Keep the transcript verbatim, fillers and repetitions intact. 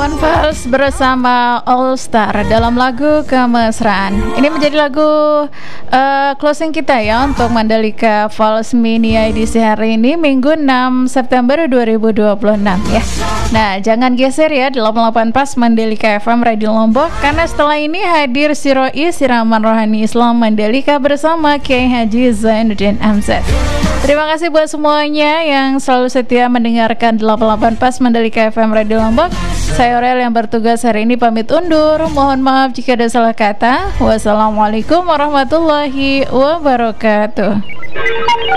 One Fals bersama All Star dalam lagu Kemesraan. Ini menjadi lagu uh, closing kita ya untuk Mandalika Falls Mini edisi hari ini, Minggu enam September dua ribu dua puluh enam ya. Nah, jangan geser ya delapan puluh delapan Pas Mandalika F M Radio Lombok, karena setelah ini hadir Siroi Siraman Rohani Islam Mandalika bersama Kiai Haji Zainuddin Amzad. Terima kasih buat semuanya yang selalu setia mendengarkan delapan puluh delapan Pas Mandalika F M Radio Lombok. Saya Aurel yang bertugas hari ini pamit undur. Mohon maaf jika ada salah kata. Wassalamualaikum warahmatullahi wabarakatuh.